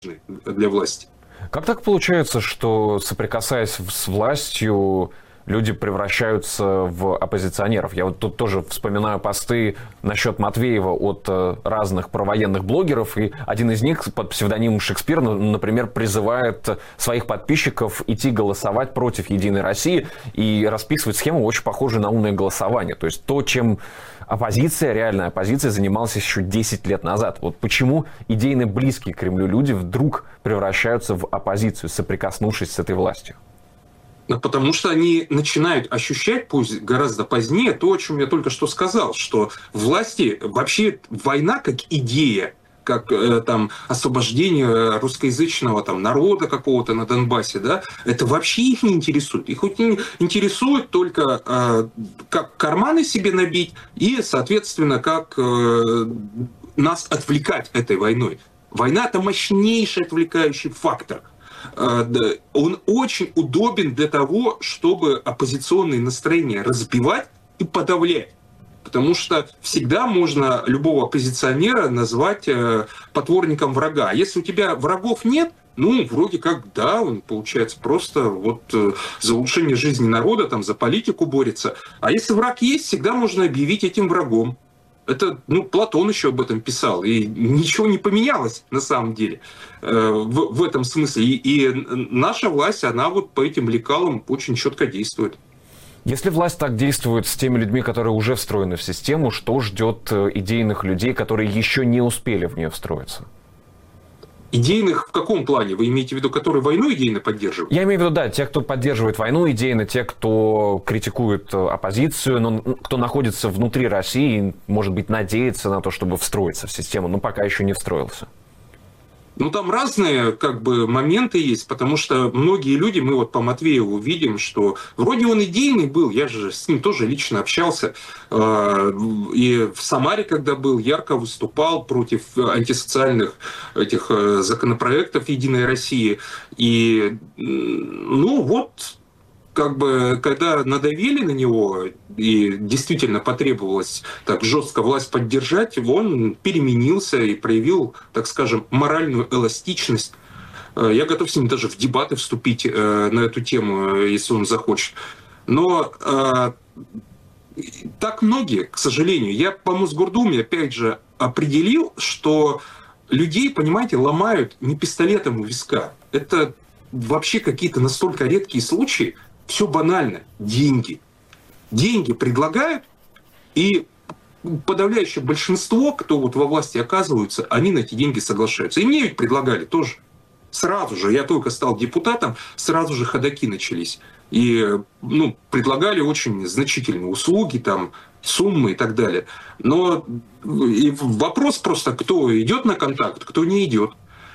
для власти. Как так получается, что, соприкасаясь с властью, люди превращаются в оппозиционеров? Я вот тут тоже вспоминаю посты насчет Матвеева от разных провоенных блогеров, и один из них под псевдонимом Шекспир, например, призывает своих подписчиков идти голосовать против «Единой России» и расписывает схему, очень похожую на умное голосование. То есть то, чем оппозиция, реальная оппозиция, занималась еще 10 лет назад. Вот почему идейно близкие к Кремлю люди вдруг превращаются в оппозицию, соприкоснувшись с этой властью? Потому что они начинают ощущать, пусть гораздо позднее, то, о чем я только что сказал, что власти, вообще война как идея, как там освобождение русскоязычного там народа какого-то на Донбассе, да, это вообще их не интересует. Их интересует только как карманы себе набить и, соответственно, как нас отвлекать этой войной. Война – это мощнейший отвлекающий фактор. Он очень удобен для того, чтобы оппозиционные настроения разбивать и подавлять. Потому что всегда можно любого оппозиционера назвать потворником врага. А если у тебя врагов нет, ну, вроде как, да, он, получается, просто вот за улучшение жизни народа, там, за политику борется. А если враг есть, всегда можно объявить этим врагом. Это, ну, Платон еще об этом писал, и ничего не поменялось на самом деле в этом смысле. И наша власть, она вот по этим лекалам очень четко действует. Если власть так действует с теми людьми, которые уже встроены в систему, что ждет идейных людей, которые еще не успели в нее встроиться? Идейных в каком плане? Вы имеете в виду, которые войну идейно поддерживают? Я имею в виду, да, те, кто поддерживает войну идейно, те, кто критикует оппозицию, но кто находится внутри России и, может быть, надеется на то, чтобы встроиться в систему, но пока еще не встроился. Ну, там разные как бы моменты есть, потому что многие люди, мы вот по Матвееву видим, что вроде он идейный был, я же с ним тоже лично общался, и в Самаре, когда был, ярко выступал против антисоциальных этих законопроектов «Единой России». И, ну, вот, как бы, когда надавили на него и действительно потребовалось так жестко власть поддержать, он переменился и проявил, так скажем, моральную эластичность. Я готов с ним даже в дебаты вступить на эту тему, если он захочет. Но так многие, к сожалению. Я по Мосгордуме, опять же, определил, что людей, понимаете, ломают не пистолетом у виска. Это вообще какие-то настолько редкие случаи. Все банально. Деньги. Деньги предлагают, и подавляющее большинство, кто вот во власти оказываются, они на эти деньги соглашаются. И мне ведь предлагали тоже. Сразу же, я только стал депутатом, сразу же ходаки начались. И ну, предлагали очень значительные услуги, там, суммы и так далее. Но и вопрос просто, кто идет на контакт, кто не идет.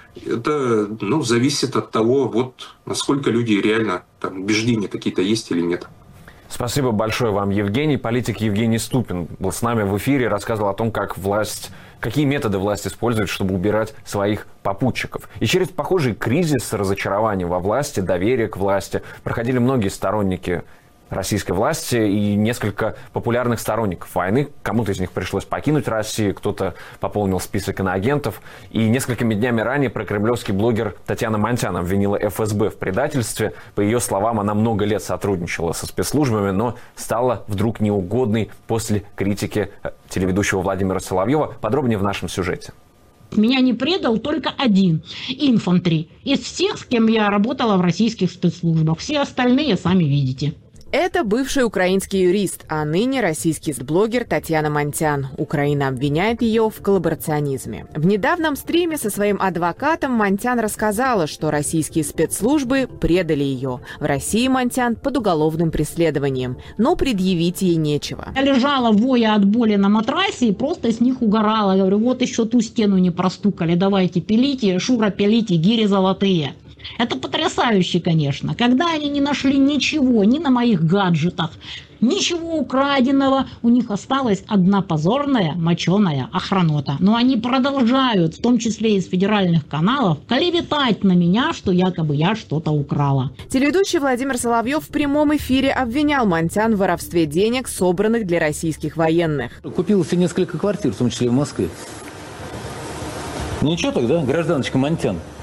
Это, ну, зависит от того, вот, насколько люди реально, там, убеждения какие-то есть или нет. Спасибо большое вам, Евгений. Политик Евгений Ступин был с нами в эфире, рассказывал о том, какие методы власть использует, чтобы убирать своих попутчиков. И через похожий кризис, разочарование во власти, доверие к власти проходили многие сторонники российской власти и несколько популярных сторонников войны. Кому-то из них пришлось покинуть Россию, кто-то пополнил список иноагентов. И несколькими днями ранее прокремлевский блогер Татьяна Монтян обвинила ФСБ в предательстве. По ее словам, она много лет сотрудничала со спецслужбами, но стала вдруг неугодной после критики телеведущего Владимира Соловьева. Подробнее в нашем сюжете. Меня не предал только один инфантри из всех, с кем я работала в российских спецслужбах. Все остальные сами видите. Это бывший украинский юрист, а ныне российский блогер Татьяна Монтян. Украина обвиняет ее в коллаборационизме. В недавнем стриме со своим адвокатом Монтян рассказала, что российские спецслужбы предали ее. В России Монтян под уголовным преследованием, но предъявить ей нечего. Я лежала, воя от боли на матрасе, и просто с них угорала. Я говорю, вот еще ту стену не простукали, давайте пилите, Шура, пилите, гири золотые. Это потрясающе, конечно. Когда они не нашли ничего, ни на моих гаджетах, ничего украденного, у них осталась одна позорная моченая охранота. Но они продолжают, в том числе из федеральных каналов, клеветать на меня, что якобы я что-то украла. Телеведущий Владимир Соловьев в прямом эфире обвинял Монтян в воровстве денег, собранных для российских военных. Купил себе несколько квартир, в том числе в Москве. Ничего тогда, гражданочка Монтян.